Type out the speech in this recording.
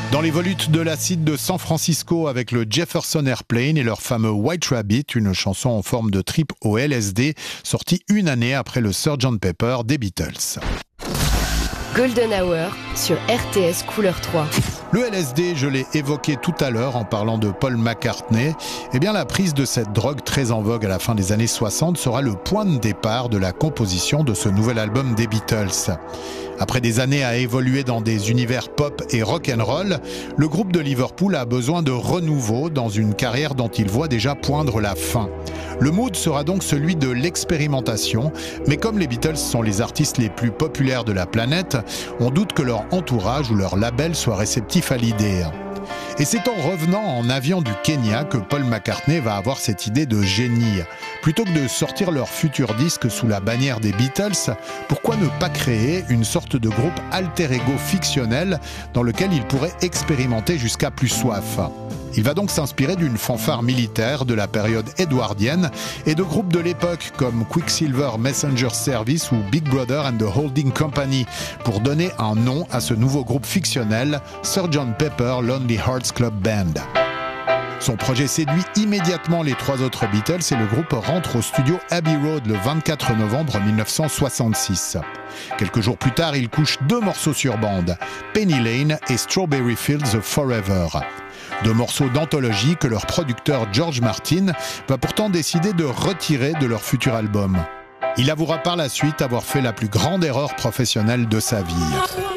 Dans les volutes de l'acide de San Francisco avec le Jefferson Airplane et leur fameux White Rabbit, une chanson en forme de trip au LSD, sortie une année après le Sgt Pepper des Beatles. Golden Hour sur RTS Couleur 3. Le LSD, je l'ai évoqué tout à l'heure en parlant de Paul McCartney. Eh bien, la prise de cette drogue très en vogue à la fin des années 60 sera le point de départ de la composition de ce nouvel album des Beatles. Après des années à évoluer dans des univers pop et rock'n'roll, le groupe de Liverpool a besoin de renouveau dans une carrière dont il voit déjà poindre la fin. Le mood sera donc celui de l'expérimentation, mais comme les Beatles sont les artistes les plus populaires de la planète, on doute que leur entourage ou leur label soit réceptif à l'idée. Et c'est en revenant en avion du Kenya que Paul McCartney va avoir cette idée de génie. Plutôt que de sortir leur futur disque sous la bannière des Beatles, pourquoi ne pas créer une sorte de groupe alter ego fictionnel dans lequel ils pourraient expérimenter jusqu'à plus soif ? Il va donc s'inspirer d'une fanfare militaire de la période édouardienne et de groupes de l'époque comme Quicksilver Messenger Service ou Big Brother and the Holding Company pour donner un nom à ce nouveau groupe fictionnel, Sgt Pepper Lonely Hearts Club Band. Son projet séduit immédiatement les trois autres Beatles et le groupe rentre au studio Abbey Road le 24 novembre 1966. Quelques jours plus tard, il couche 2 morceaux sur bande, Penny Lane et Strawberry Fields Forever. 2 morceaux d'anthologie que leur producteur George Martin va pourtant décider de retirer de leur futur album. Il avouera par la suite avoir fait la plus grande erreur professionnelle de sa vie.